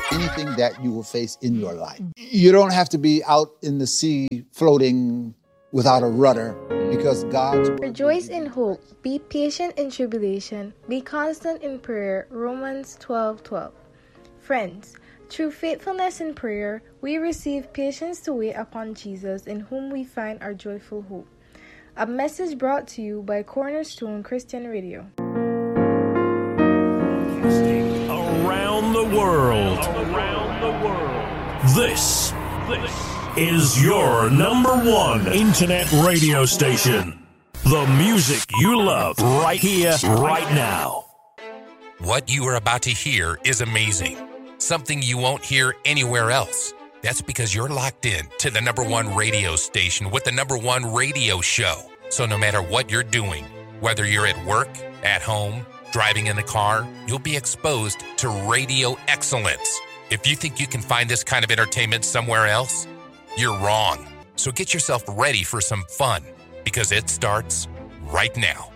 anything that you will face in your life. You don't have to be out in the sea floating without a rudder, because God's word. Rejoice in hope, be patient in tribulation, be constant in prayer. Romans 12:12. Friends, through faithfulness in prayer, we receive patience to wait upon Jesus, in whom we find our joyful hope. A message brought to you by Cornerstone Christian Radio. Around the world. This is your number one internet radio station. The music you love right here, right now. What you are about to hear is amazing. Something you won't hear anywhere else. That's because you're locked in to the number one radio station with the number one radio show. So no matter what you're doing, whether you're at work, at home, driving in the car, you'll be exposed to radio excellence. If you think you can find this kind of entertainment somewhere else, you're wrong. So get yourself ready for some fun, because it starts right now.